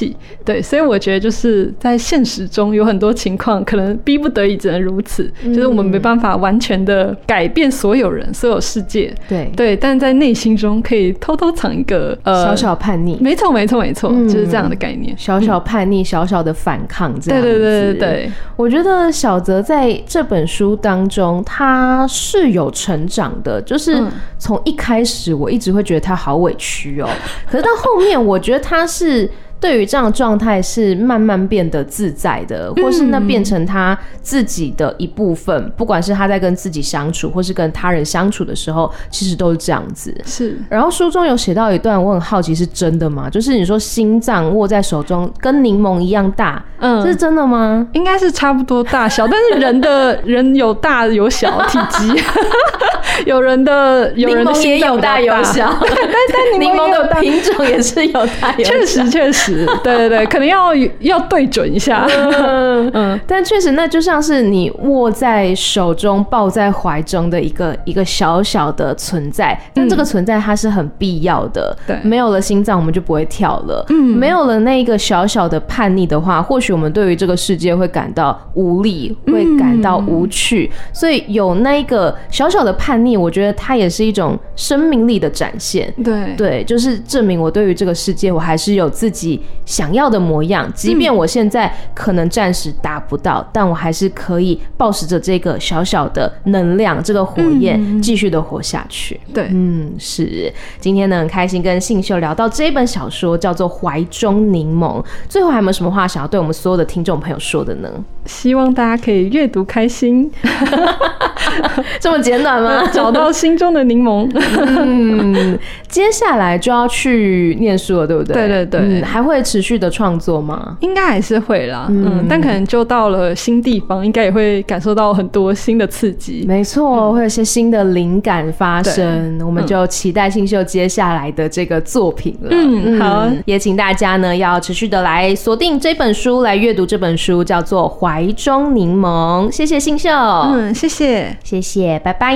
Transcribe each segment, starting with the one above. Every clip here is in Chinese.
气。对，所以我觉得就是在现实中有很多情况可能逼不得已只能如此，就是我们没办法完全的改变所有人所有世界，对，但在内心中可以偷偷藏一个小小叛逆， 没错，就是这样的概念， 小小叛逆，小小的反抗这样子。对，我觉得小泽在这本书当中他是有成长的，就是从一开始我一直会觉得他好委屈哦，可是到后面我觉得他是对于这样的状态是慢慢变得自在的，或是那变成他自己的一部分，不管是他在跟自己相处或是跟他人相处的时候，其实都是这样子。 是。然后书中有写到一段，我很好奇是真的吗？就是你说心脏握在手中跟柠檬一样大，这是真的吗？ 应该是差不多大小，但是人有大有小体积，有人的心脏也有大有小，但柠檬的品种也是有大有小， 确实。对，可能要对准一下。 但确实那就像是你握在手中抱在怀中的一个小小的存在，但这个存在它是很必要的。对，没有了心脏我们就不会跳了，没有了那个小小的叛逆的话，或许我们对于这个世界会感到无力，会感到无趣。所以有那一个小小的叛逆，我觉得它也是一种生命力的展现。对，就是证明我对于这个世界我还是有自己想要的模样，即便我现在可能暂时达不到，但我还是可以抱持着这个小小的能量，这个火焰继续的活下去。 对， 是。今天呢很开心跟信秀聊到这本小说叫做《怀中柠檬》，最后还有没有什么话想要对我们所有的听众朋友说的呢？ 希望大家可以阅读开心。 这么简短吗？ 找到心中的柠檬。 接下来就要去念书了，对不对？对，还会持续的创作吗？ 应该还是会啦，但可能就到了新地方，应该也会感受到很多新的刺激。 没错，会有一些新的灵感发生，我们就期待信秀接下来的这个作品了。 好， 也请大家呢要持续的来锁定这本书，来阅读这本书，叫做《怀中柠檬》。谢谢信秀，谢谢，拜拜。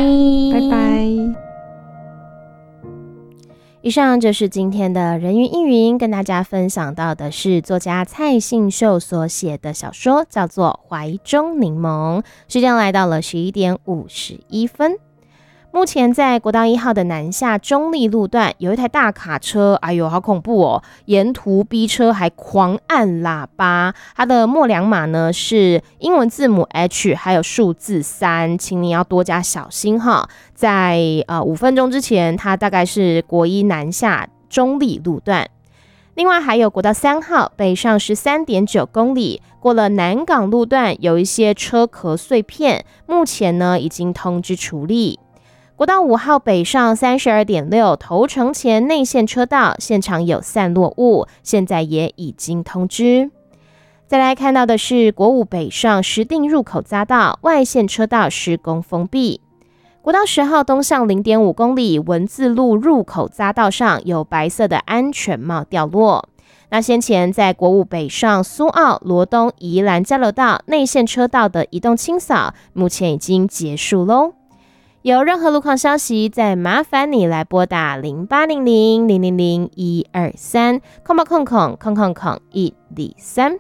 以上就是今天的人云亦云，跟大家分享到的是作家蔡信秀所写的小说，叫做《怀中柠檬》。时间来到了11点51分。目前在国道1号的南下中立路段有一台大卡车，哎呦好恐怖哦，沿途逼车还狂按喇叭，它的末两码呢是英文字母 H 还有数字3，请你要多加小心哈。在5分钟之前，它大概是国一南下中立路段。另外还有国道3号北上13.9公里，过了南港路段有一些车壳碎片，目前呢已经通知处理。国道5号北上32.6头城前内线车道现场有散落物，现在也已经通知。再来看到的是国5北上石碇入口匝道外线车道施工封闭。国道10号东向0.5公里文字路入口匝道上有白色的安全帽掉落。那先前在国5北上苏澳罗东宜兰交流道内线车道的移动清扫目前已经结束咯。有任何路况消息，再麻烦你来拨打0800-000-123空123。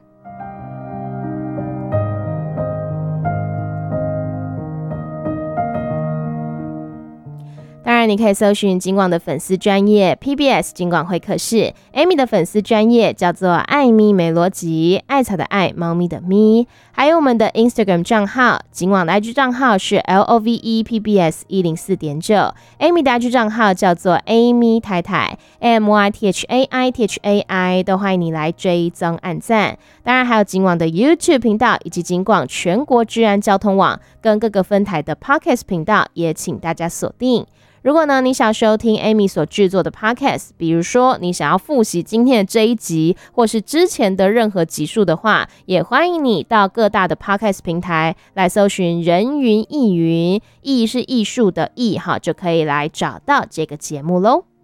当然你可以搜寻警广的粉丝专页 PBS 警广会客室， Amy 的粉丝专页叫做艾咪没逻辑，艾草的艾，猫咪的咪，还有我们的 Instagram 账号，警广的 IG 账号是 LOVE PBS104.9， Amy 的 IG 账号叫做 Amy 太太 AMYTHAITHAI， 都欢迎你来追踪按赞。当然还有警广的 YouTube 频道以及警广全国治安交通网跟各个分台的 Podcast 频道，也请大家锁定。如果呢你想收听 Amy 所制作的 Podcast， 比如说你想要复习今天的这一集或是之前的任何集数的话，也欢迎你到各大的 Podcast 平台来搜寻人云亦云，艺是艺术的艺，就可以来找到这个节目咯。